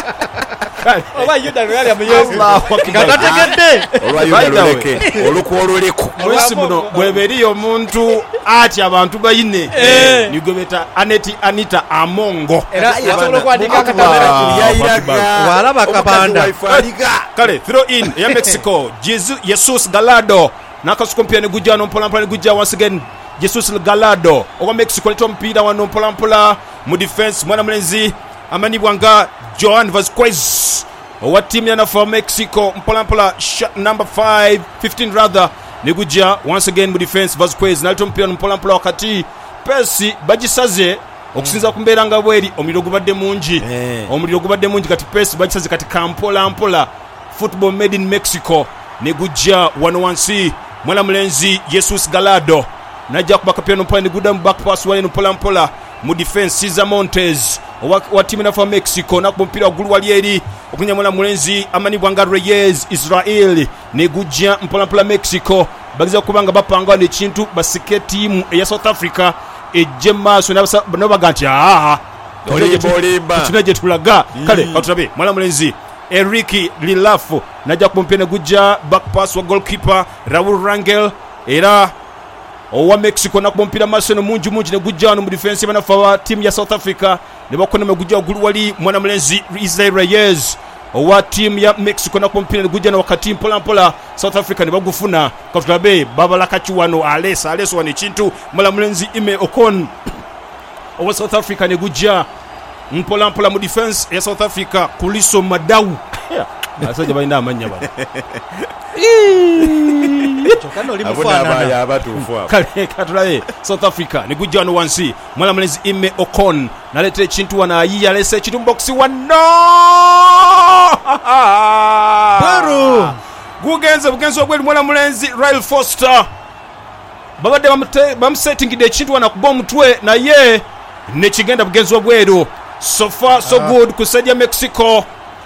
Oba yuda yali amuyezi. Ngatategedde. Olwayuleke olukwoluleko. Mwesi muno bweberi omuntu ati abantu bayine. Nigobeta Anita Amongo. Era yasobola kwandika akatamera Yairaga. walaba kabanda. Kale throw in ya Mexico. Jesus Gallardo. Nakasuko mpia ne gujja no mpola ne gujja once again. Jesus Gallardo owa Mexico leto mpira wano mpola mu defense mwana mlenzi amanibwanga Johan Vasquez owa team yana for Mexico mpola shot number 15 rather ne gujja once again mu defense Vasquez nalito mpira mpola wakati Pesi bagisaze okusinza kumberanga bweri omuliro gubadde mungi kati Pesi bagisaze kati kampola football made in Mexico ne gujja wano wansi mwana mlenzi Jesus Gallardo najja kubaka pia mpala ni guda back pass wale mpola mu defense Cesar Montes wa timu na fa Mexico na kumpira gulu wali eri okunya mwana mulenzi amani bwanga Reyes Israel ne gujja mpola Mexico bagiza kubanga bapanga ne kintu basike timu ya South Africa ejemaso na baganti tunaje tulaga kale katulabe mwana mulenzi Enrique Lilafu najja kumpira ne gujja back pass wa goalkeeper Raul Rangel era owa Mexico na kumpira maseno munju ne gujjano mu defense bana fa team ya South Africa ne bakona megujja gulu wali mwana mulenzi Israel Reyes owa team ya Mexico na kumpira ne gujjano wakati mpola South Africa ne bagufuna katulabe babala kachiwano Alesa wani chintu mwana mulenzi Ime Okon owa South Africa ne gujja mpola mu defense ya South Africa Kuliso Madau asaje bainda amanya bana chokano limufanana abatufu kale katulaye South Africa ni gujjano wansi mwana mlezi Ime Okon nalete chintu wana ayiya lese chitu boxi wano Buru bugenze obweli mwana mlenzi Rail Foster babade bamsetting de chintu wana kubomu twe na ye ne kigenda bugenze obwero so far so good kusajja Mexico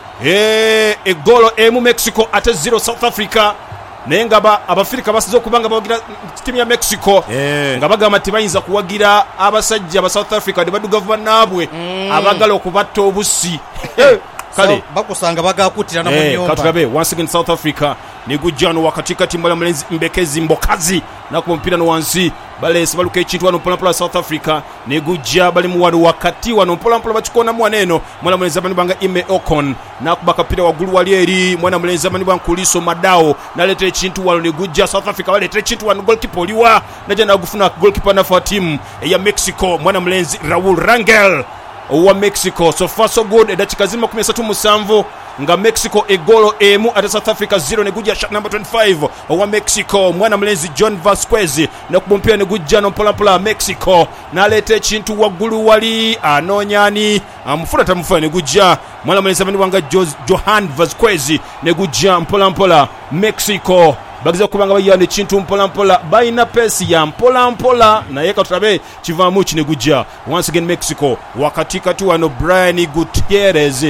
egolo emu Mexico ate 0 South Africa nengaba abafrika basizo kubanga bawagira timu ya Mexico ngabaga matibayinza kuwagira abasajja ba South Africa de baduga vanabwe abagala okubatta obusi kale bakusanga bagakutira na munyomba katulabe once again South Africa ni gujjano wakati kati mbala mlenzi Mbekezi Mbokazi na kumpira no wansi balesi baluke ekintu wano mpola South Africa ne gujja bali mu wano wakati wano mpola bakikona mwaneno mwana mlenzi abani banga Ime Okon na kubaka pira wagulu wali eri mwana mlenzi abani banga Kuliso Madao naleta ekintu wano ne gujja South Africa baleta ekintu wano goalkeeper oliwa naja na gufuna goalkeeper na for team ya Mexico mwana mlenzi Raul Rangel wa Mexico so far so good edakika zima 13 nga Mexico egolo emu ate South Africa 0 ne gujja shot number 25 wa Mexico mwana mlenzi John Vasquez na kubompia ne gujja no mpola Mexico na lete chintu wagulu wali anonyani amfuna tamfuna ne gujja mwana mlenzi abani wanga Johan Vasquez ne gujja mpola Mexico bagiza kubanga bayane chintu mpola baina pesi ya mpola na yeka tutabe chivamu chine gujja once again Mexico wakati kati wano Brian Gutierrez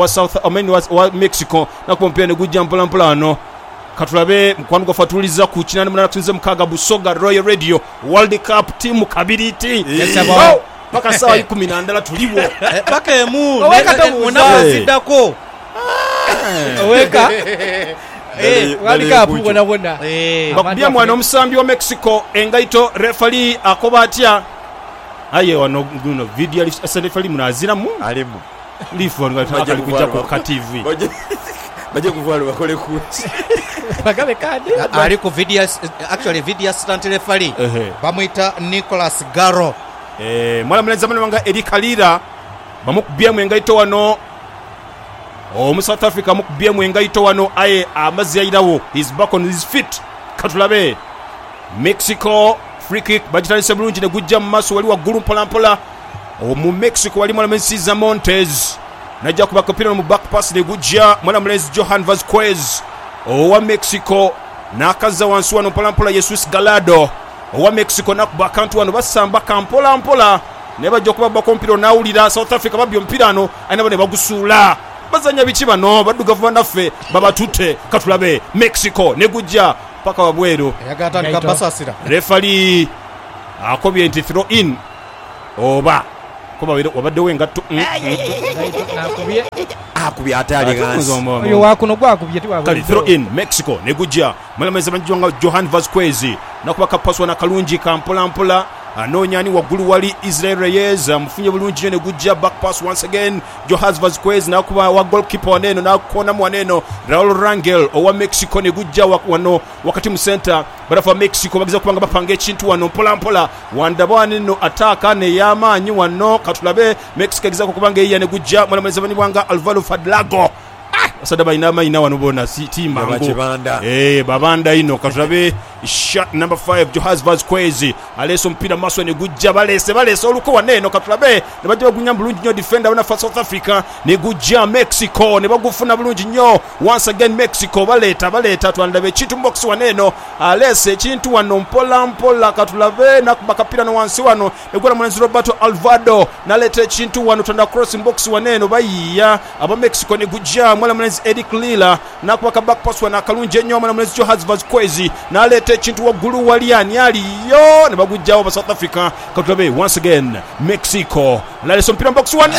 wa Mexico na kumpia ne gujja mpola no katulabe mkwanu gafatuliza ku kinani munana tunze mukaga Busoga Royal Radio World Cup team kabiriti paka sawa 10 tuliwo paka emu munawazidako oweka World Cup wona bakubya mwana omusambi wa Mexico engaito referee akobatya aye wano guno video referee munazira mu alimu lifu ngata kujja ku TV baje kuvala bakole kuti bagabe kadi ali ku video video assistant referee bamuita Nicolas Garro mwana mlenza mwana wanga Eric Alira bamukubya mwengaito wano South Africa mukubye mwengaito wano aye amazi yairawo he's back on his feet katulabe Mexico free kick bajitanise bulungi ne gujja mu maso wali wagulu mpola mu Mexico wali mwana Cesar Montes najja kubaka pira mu back pass ne gujja mwana mlezi Johan Vasquez wa Mexico nakaza wansi wano mpola Jesus Gallardo wa Mexico nakubaka kantu wano basamba kampola ne bajja kubaba kompiro naulira South Africa babyo mpirano aina bane bagusula bazanya bichi bano baduga vanaffe babatute katulabe Mexico ne gujja paka wabwero yagatandika basasira referee akobye nti throw in oba kuba wabaddewo engatto nakubye akubye atali gansi oyo wakuno gwakubye kali throw in Mexico negujja mwelemeza banjonga Johan Vasquez nakuba kapaswa na kalungi kampolampola anoonyani waggulu wali Israel Reyes mufunye bulungi ne gujja back pass once again Johan Vasquez nakuba wa goalkeeper waneno nakona mwaneno Raul Rangel owa Mexico ne gujja wano wakati mu center barafa Mexico bagiza kubanga bapanga ekintu wano mpolampola wandabane no ataka ne yamanyi wano katulabe Mexico giza kubanga yeye ne gujja mwelemeza banibwanga Alvaro Fadlago asada bayinama ina wano bona si timba babanda ino katulabe shot number 5 Johan Vasquez aleso mpira maso ne gujja balese oluko waneno katulabe ne bajja bagunya bulungi nyo defender wana fa South Africa ne gujja Mexico ne bagufuna bulungi nyo once again Mexico baleta twandabe chitu box waneno alese chintu wano mpola katulabe na bakapira no wansi wano ne gora mwanzi Roberto Alvarado nalete chintu wano tanda cross box waneno bayiya aba Mexico ne gujja mwanzi Eric Lila na kwa back pass wana kalunje nyo mwanzi Johan Vasquez nalete chintu waggulu waliani aliyo ne bagujjawo ba South Africa katulabe once again Mexico naleso mpira box one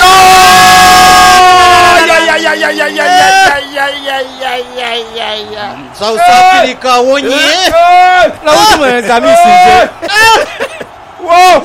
South Africa wonye na utume zamisi wow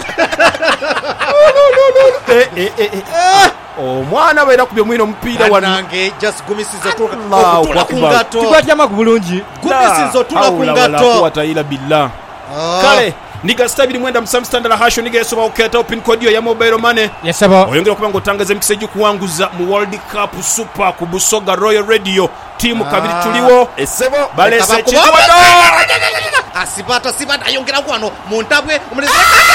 omwana bera kubye mwino mpira wanange just gumisizo tula kungato tikwatya bulungi gumisizo tula kungato wataila billah kale niga stabili mwenda msam standard hasho niga yesoba oketa pin code ya mobile money yesaba oyongera kubanga utangaze mkiseji kuwanguza mu World Cup Super ku Busoga Royal Radio timu kabiri tuliwo esebo balese chitwa asibata ayongera kwano muntabwe umuleze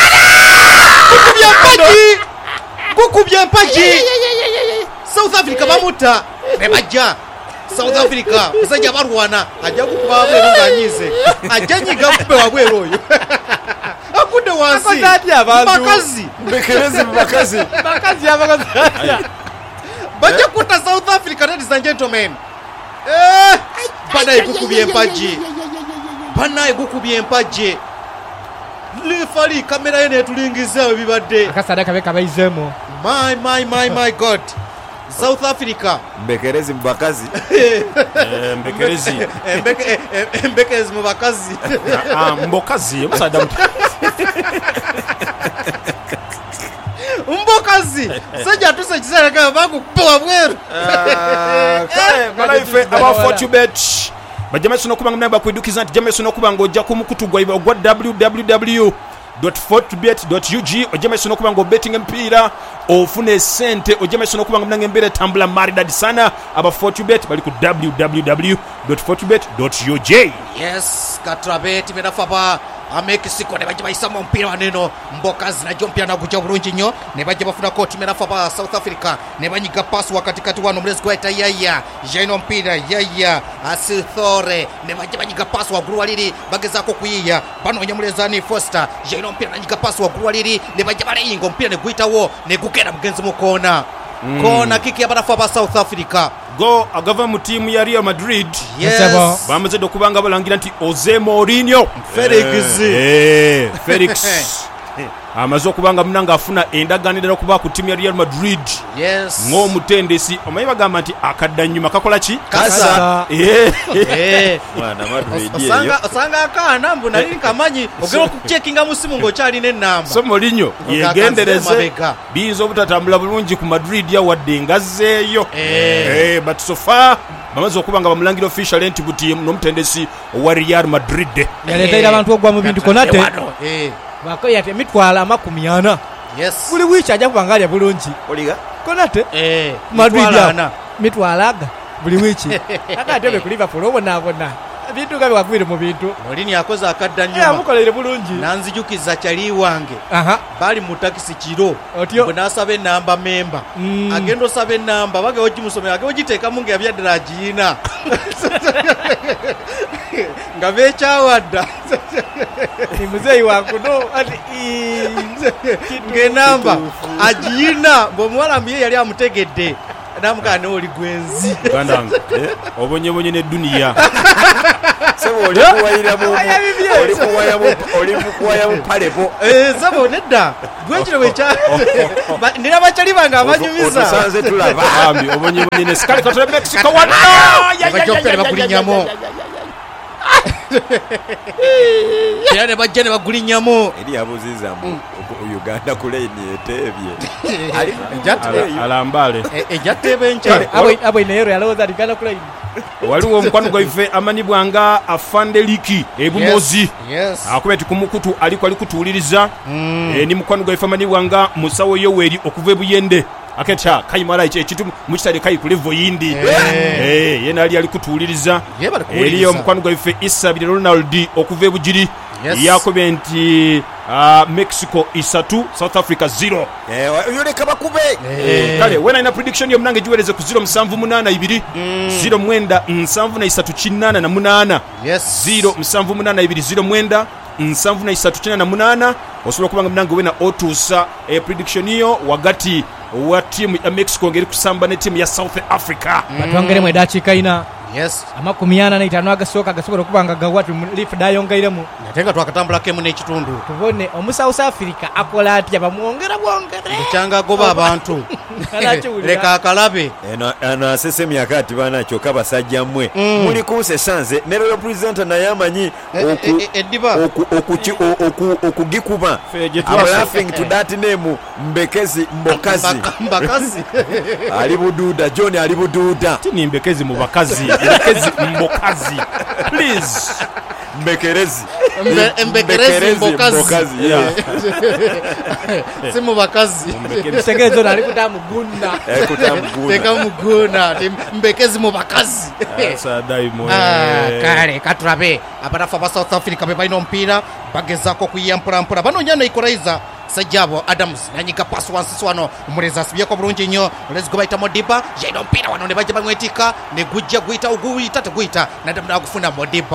kukubya mpaji South Africa bamuta bebajja South Africa musajja barwana ajja kukuba wabwe nganyize ajja nyiga kupe wabwe oyo akude wansi bakazi bekerezi bakazi bajja kuta South Africa, ladies and gentlemen. Bana gukubye empaje lifali kamera yene tulingiza bibadde akasadaka beka bayizemo my god. South Africa mbekerezi mbakazi mbekerezi mbakazi mbokazi msada mbokazi sajja tuse kisera baku powa bweru kale ife aba Fortubet bajama suno kubanga mnaba kwidukiza nti jama suno kubanga ojja kumukutugwa iba ogwa www.fortubet.ug ojama suno kubanga betting empira ofune sente ojama suno kubanga mnange mbere tambula maridadi sana aba Fortubet bali ku www.fortubet.ug. Yes, katrabet menafaba Mexico ne bajja bayisama mpira waneno mbokazi na jompia na kuja bulungi nnyo ne bajja bafuna koti menafaba South Africa ne banyiga pass wakati wano mlezi kwa yaya jaino mpira yaya asithore ne bajja banyiga pass wa guru waliri bagezako kuyiya bano nyamulezani Foster jaino mpira nanyiga pass wa guru waliri ne bajja balayinga mpira ne guitawo ne gukera mugenzi mukona kona kiki abafaba South Africa go agava mu timu ya Real Madrid. Yes. Bamaze dokubanga balangira nti Jose Mourinho Felix amaze okubanga mnanga afuna endaganira okuba ku timu ya Real Madrid. Yes. Ngo mutendesi omayi bagamba nti akadda nyuma kakola ki kasa mwana Madrid osanga kana mbona nali kamanyi ogero ku checkinga musimu ngo chali ne namba so Mourinho yegendereze bizo butatambula bulungi ku Madrid ya wadde ngazeeyo but so far bamaze okubanga bamulangira official enti buti nomutendesi wa Real Madrid yaletaira abantu ogwa mu bintu konate bakoya te mitwala 40. Yes. Buli wichi aja kubangalia bulungi oliga konate Madrid mitwalaga buli wichi akatebe ku Liverpool obona bintu gabe wakwire mu bintu Mourinho akoza akadda nyuma amukolere bulungi nanzijukiza chali wange bali mu taxi kiro bonasabe namba member agendo sabe namba bage ojimusomera age ojiteka munge yabyadira ajina ngabe chawadda ni muzei wakuno ati nge namba ajina bomwala mbiye yali amutegedde namukane oli gwenzi gandanga obonye ne dunia sebo oli kuwaya mu palepo sebo nedda gwekiro wecha nira bachali banga abanyumiza otusanze tulaba ambi obonyebonye ne skali katole Mexico wana bajopere bagulinyamo era ne bajja ne bagulinyamo eri yabuziza mu Uganda kuleni etebye alambale ejatebe nche abo inero yaloza ligana kula waliwo omukwano gwaife amanibwanga afande liki ebumozi akuba ati kumukutu aliko alikutuuliriza ni mukwano gwaife amanibwanga musawo yoweri okuva ebuyende aketya kayimala ekitu mukitale kayi ku level yindi yena ali alikutuuliriza eriyo omukwano gwaife Isabire Ronald okuva ebujiri yakobe nti Mexico 3 South Africa 0 yoleka bakube kale wena ina prediction yo mnange jiwereze ku 0.782 0.738 0.782 0.738 osobola kubanga mnange wena otuusa prediction yo wagati wa timu ya Mexico ngeri kusamba ne timu ya South Africa batwangeremu edakiika ina amakumi ana n'etaano agasooka gasobola okubanga gawatu lifu dayongairemu natenga twakatambulako emu n'ekitundu tubone omu South Africa akola atya bamwongera bwongere bukyanga agoba abantu leka akalabe eno asese myaka ati bana kyokka basajja mmwe muli kunsesanze ne lero presenter naye amanyi okugikuba I'm laughing to that name Mbekezi Mbakazi ali bududa John ali bududa tini Mbekezi mu bakazi Mbekezi Mbokazi please Mbekerezi Mbokazi simu bakazi segezo nali kutamugunda teka muguna Mbekezi mu bakazi kale katurabe abarafa ba South Africa bebaino mpira bagezako kuyampura banonyana ikoraiza Sajabo Adams nanyika pass wansi wano umureza asibye ko bulungi nnyo let's go baita Modiba jeno mpira wano ne bajja bamwetika ne gujja guita uguita teguita nadamda kufuna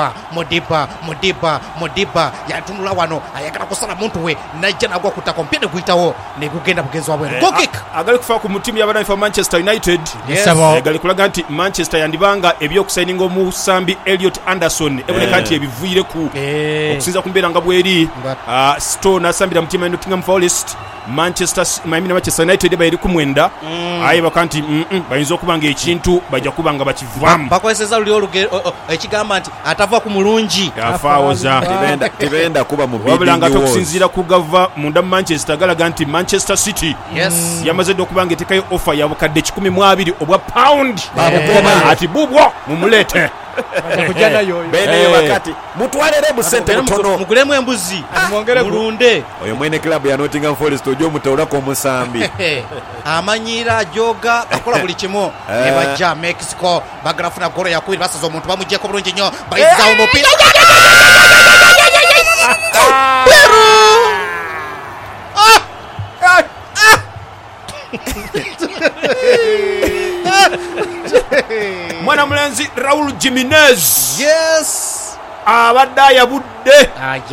Modiba yatunula wano ayakala kusala muntu we najja nagwa kutako mpira guitawo ne kugenda bugezwa bwe go kick agali kufa ku mutimu yabana fa Manchester United agali kulaga nti Manchester yandibanga ebyo kusigning omusambi Elliot Anderson eboneka nti ebivuire ku okusinza kumbera nga bweri Stone asambira mutima Nottingham Forest Manchester United bayiri kumwenda ayi bakanti bayinza okubanga ekintu bajja kubanga bakivamu bakozesa luli ekigamba nti atava ku mulungi afaawoza tibenda kuba mu wabulanga tokusinzira kugava munda Manchester galaga nti Manchester City yamaze okubanga etekayo offer ya bukadde 12 obwa pound ati bubwo mumulete kujana yoyo bene wakati mutwalere mu sente mutono mugulemu embuzi mulunde oyo mwene club ya Nottingham Forest ojo mutawulako omusambi amanyira joga akola buli kimu ne bajja Mexico bagrafuna goro yakubiri basaza omuntu bamujjeko bulungi nnyo bayizawo omupira mwana mulenzi Raul Jimenez abadde ayabudde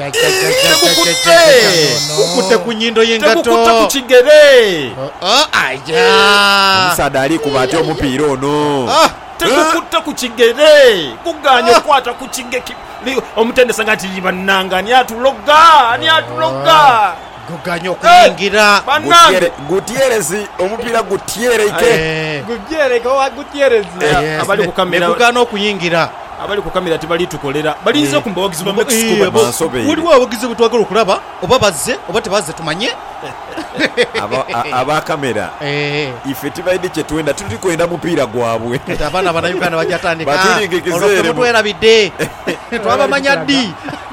kukutte ku nnyindo y'engato tekukutte ku kigere omusaada ali kubate omupiira ono tekukutte ku kigere kuganya okwata ku kigeki omutendesa ngati bannanga ani atuloga guganya okuyingira Gutierrez omupiira Gutierrez abali kukamera gugana okuyingira abali kukamera tibali tukolera balinze ku mbawagizi ba Mexico waliwo abagizi butwagala okulaba oba bazze oba tebazze tumanye aba kamera ife tibaide kyetwenda tuli kwenda mupiira gwabwe abaana bana Uganda bajatandika batulingikizere mutwerabidde twabamanya ddi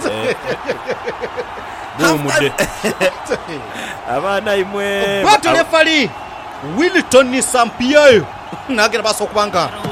bumude abaana imwe batole fali Wilton Sampaio nagera baso kubanga